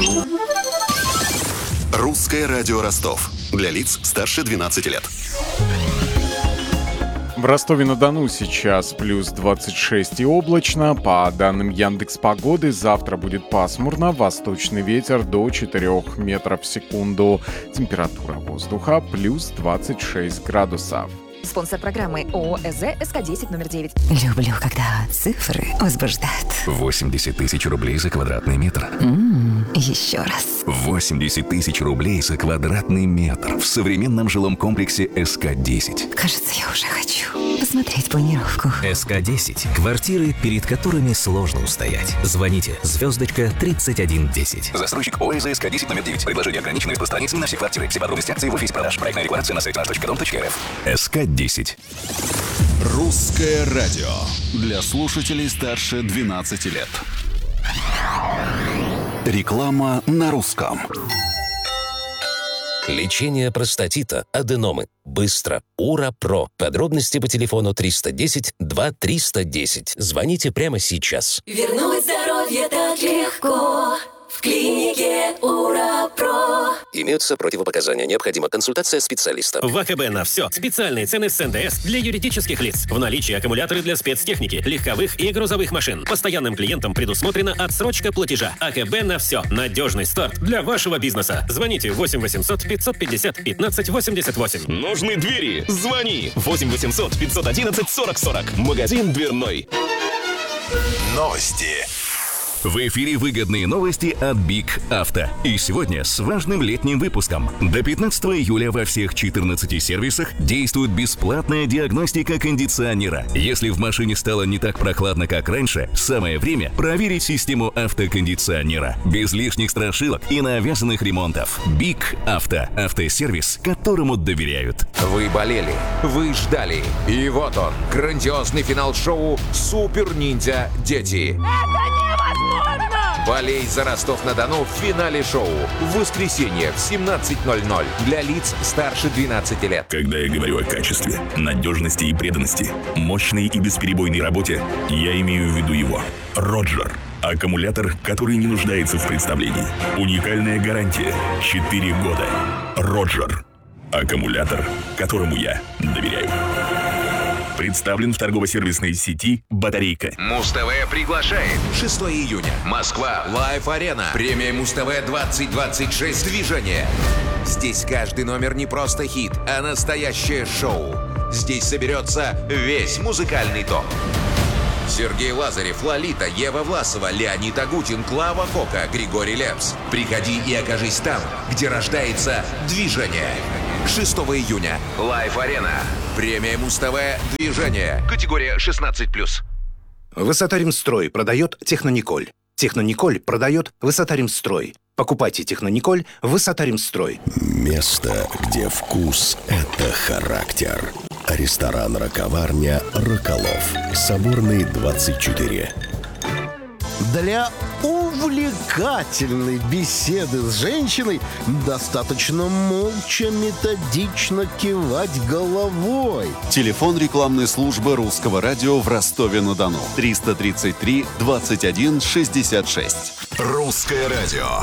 Русское радио Ростов. Для лиц старше 12 лет. В Ростове-на-Дону сейчас плюс 26 и облачно. По данным Яндекс.Погоды, завтра будет пасмурно, восточный ветер до 4 метров в секунду. Температура воздуха плюс 26 градусов. Спонсор программы ООО «СЗ СК-10» номер 9. Люблю, когда цифры возбуждают. 80 тысяч рублей за квадратный метр. Еще раз. 80 тысяч рублей за квадратный метр в современном жилом комплексе СК-10. Кажется, я уже хочу посмотреть планировку. СК-10. Квартиры, перед которыми сложно устоять. Звоните. Звездочка 3110. Застройщик ОСЗ СК-10 номер 9. Предложение ограничено, распространяется не на все квартиры. Все подробности акции в офисе продаж. Проектная декларация на сайте nаш.дом.рф. СК-10. Русское радио. Для слушателей старше 12 лет. Реклама на русском. Лечение простатита, аденомы. Быстро. Ура-Про. Подробности по телефону 310-2310. Звоните прямо сейчас. Вернуть здоровье так легко. В клинике Ура-Про. Имеются противопоказания. Необходима консультация специалиста. В АКБ на все. Специальные цены с НДС для юридических лиц. В наличии аккумуляторы для спецтехники, легковых и грузовых машин. Постоянным клиентам предусмотрена отсрочка платежа. АКБ на все. Надежный старт для вашего бизнеса. Звоните 8 800 550 15 88. Нужны двери? Звони 8 800 511 40 40. Магазин дверной. Новости. В эфире выгодные новости от Биг Авто. И сегодня с важным летним выпуском. До 15 июля во всех 14 сервисах действует бесплатная диагностика кондиционера. Если в машине стало не так прохладно, как раньше, самое время проверить систему автокондиционера. Без лишних страшилок и навязанных ремонтов. Биг Авто. Автосервис, которому доверяют. Вы болели, вы ждали. И вот он, грандиозный финал шоу «Супер Ниндзя Дети». Болей за Ростов-на-Дону в финале шоу. В воскресенье в 17:00 для лиц старше 12 лет. Когда я говорю о качестве, надежности и преданности, мощной и бесперебойной работе, я имею в виду его. Роджер. Аккумулятор, который не нуждается в представлении. Уникальная гарантия. 4 года. Роджер. Аккумулятор, которому я доверяю. Представлен в торгово-сервисной сети «Батарейка». Муз-ТВ приглашает. 6 июня. Москва. Лайв-арена. Премия Муз-ТВ 2026. Движение. Здесь каждый номер не просто хит, а настоящее шоу. Здесь соберется весь музыкальный топ. Сергей Лазарев, Лолита, Ева Власова, Леонид Агутин, Клава Кока, Григорий Лепс. Приходи и окажись там, где рождается движение. 6 июня. Лайв-арена. Премия Муз-ТВ «Движение». Категория 16+. Высота-Ремстрой продает Технониколь. Технониколь продает Высота-Ремстрой. Покупайте Технониколь в Высота-Ремстрой. Место, где вкус – это характер. Ресторан-роковарня «Роколов». Соборный, 24. Для увлекательной беседы с женщиной достаточно молча, методично кивать головой. Телефон рекламной службы Русского радио в Ростове-на-Дону. 333 21 66. Русское радио.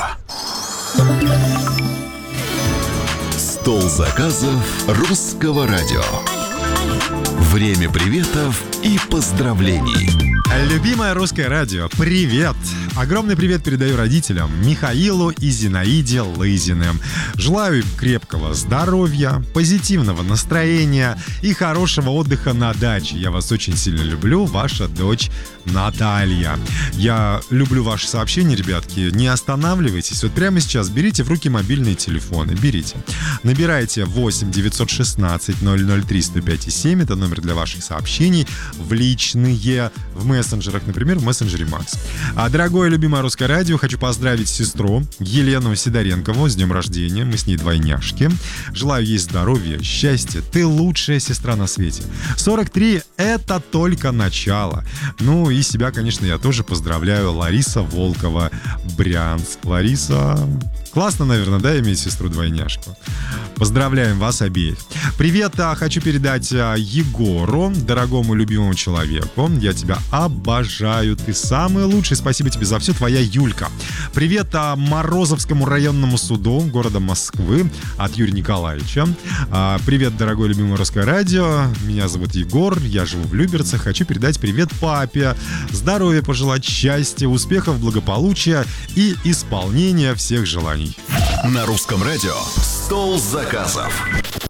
Стол заказов Русского радио. Время приветов и поздравлений. Любимое Русское радио, привет! Огромный привет передаю родителям Михаилу и Зинаиде Лызиным. Желаю им крепкого здоровья, позитивного настроения и хорошего отдыха на даче. Я вас очень сильно люблю, ваша дочь Наталья. Я люблю ваши сообщения, ребятки. Не останавливайтесь. Вот прямо сейчас берите в руки мобильные телефоны. Берите. Набирайте 8 916 003 105 7. Это номер для ваших сообщений в личные, в мессенджерах, например, в мессенджере Макс. Дорогое любимое Русское радио, хочу поздравить сестру Елену Сидоренкову с днем рождения. Мы с ней двойняшки. Желаю ей здоровья, счастья. Ты лучшая сестра на свете. 43 — это только начало. Ну и себя, конечно, я тоже поздравляю. Лариса Волкова, Брянск. Лариса... Классно, наверное, да, иметь сестру-двойняшку? Поздравляем вас обеих. Привет хочу передать Егору, дорогому любимому человеку. Я тебя обожаю, ты самый лучший. Спасибо тебе за все, твоя Юлька. Привет Морозовскому районному суду города Москвы от Юрия Николаевича. Привет, дорогое любимое русское радио. Меня зовут Егор, я живу в Люберцах. Хочу передать привет папе. Здоровья пожелать, счастья, успехов, благополучия и исполнения всех желаний. На русском радио «Стол заказов».